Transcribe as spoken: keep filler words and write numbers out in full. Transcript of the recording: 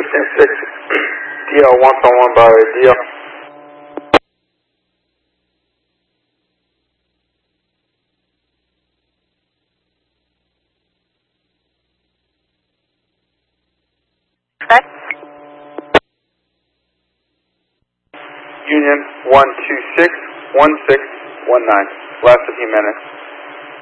Precinct six, D L wants on one by D L. Union one two six one six one nine. Last a few minutes.